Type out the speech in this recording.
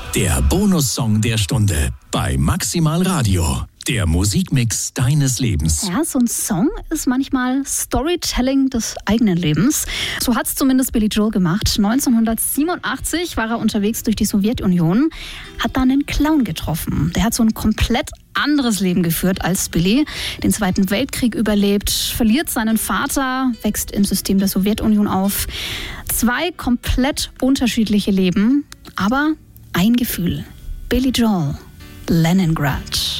Der Bonussong der Stunde bei Maximal Radio. Der Musikmix deines Lebens. Ja, so ein Song ist manchmal Storytelling des eigenen Lebens. So hat es zumindest Billy Joel gemacht. 1987 war er unterwegs durch die Sowjetunion, hat da einen Clown getroffen. Der hat so ein komplett anderes Leben geführt als Billy. Den Zweiten Weltkrieg überlebt, verliert seinen Vater, wächst im System der Sowjetunion auf. 2 komplett unterschiedliche Leben, aber ein Gefühl. Billy Joel, Leningrad.